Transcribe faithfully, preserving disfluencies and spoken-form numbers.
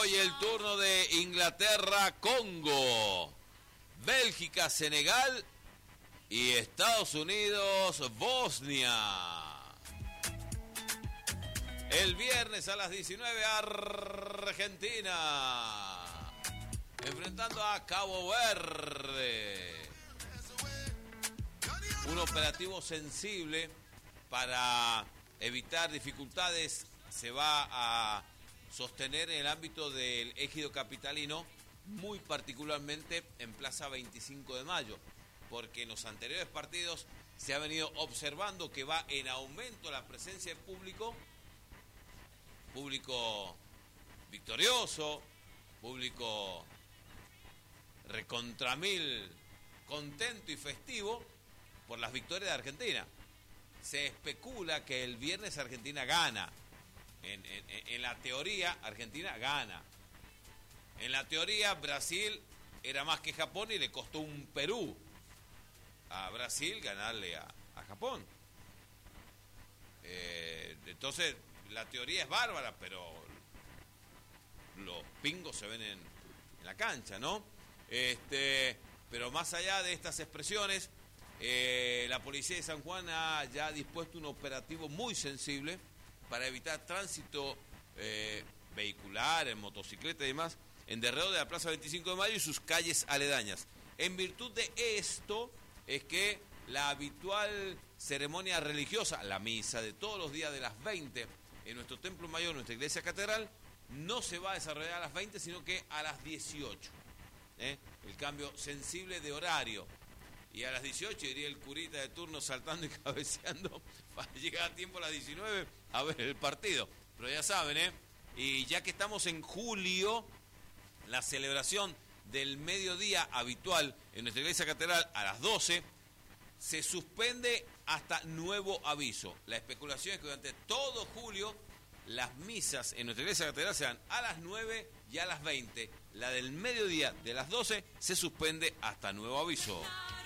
Hoy el turno de Inglaterra-Congo, Bélgica-Senegal y Estados Unidos-Bosnia. El viernes a las diecinueve, Argentina enfrentando a Cabo Verde. Un operativo sensible para evitar dificultades se va a sostener en el ámbito del ejido capitalino, muy particularmente en Plaza veinticinco de mayo, porque en los anteriores partidos se ha venido observando que va en aumento la presencia de público, público victorioso, público recontramil, contento y festivo por las victorias de Argentina. Se especula que el viernes Argentina gana. En, en, en la teoría, Argentina gana. En la teoría, Brasil era más que Japón y le costó un Perú a Brasil ganarle a, a Japón. Eh, entonces, la teoría es bárbara, pero los pingos se ven en, en la cancha, ¿no? Este, pero más allá de estas expresiones, eh, la policía de San Juan ha ya dispuesto un operativo muy sensible para evitar tránsito eh, vehicular, en motocicleta y demás, en derredor de la Plaza veinticinco de mayo y sus calles aledañas. En virtud de esto es que la habitual ceremonia religiosa, la misa de todos los días de las veinte en nuestro templo mayor, nuestra iglesia catedral, no se va a desarrollar a las veinte, sino que a las dieciocho. ¿Eh? El cambio sensible de horario. Y a las dieciocho iría el curita de turno saltando y cabeceando para llegar a tiempo a las diecinueve a ver el partido. Pero ya saben, ¿eh? Y ya que estamos en julio, la celebración del mediodía habitual en nuestra iglesia catedral a las doce se suspende hasta nuevo aviso. La especulación es que durante todo julio las misas en nuestra iglesia catedral sean a las nueve y a las veinte. La del mediodía de las doce se suspende hasta nuevo aviso.